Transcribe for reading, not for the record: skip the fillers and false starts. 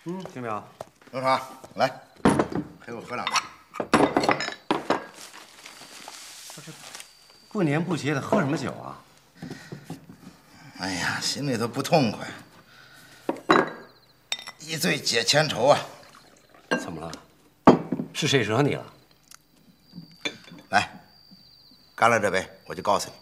听淼， 刘爽，来，陪我喝两杯。 过年不节的，喝什么酒啊？ 哎呀，心里头不痛快，一醉解千愁啊！ 怎么了？是谁惹你了？ 来，干了这杯，我就告诉你，